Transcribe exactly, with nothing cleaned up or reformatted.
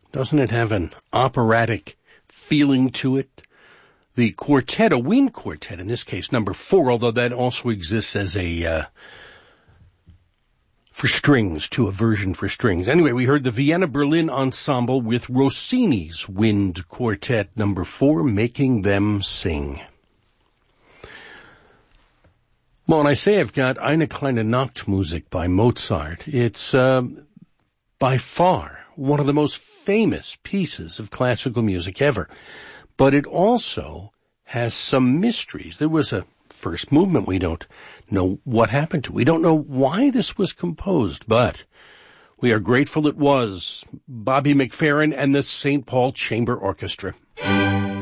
Doesn't it have an operatic feeling to it? The quartet, a wind quartet, in this case, number four, although that also exists as a, uh, for strings, to a version for strings. Anyway, we heard the Vienna Berlin Ensemble with Rossini's Wind Quartet, number four, Making Them Sing. Well, when I say I've got Eine kleine Nachtmusik by Mozart, it's, uh, by far one of the most famous pieces of classical music ever. But it also has some mysteries. There was a first movement we don't know what happened to. We don't know why this was composed, but we are grateful it was. Bobby McFerrin and the Saint Paul Chamber Orchestra.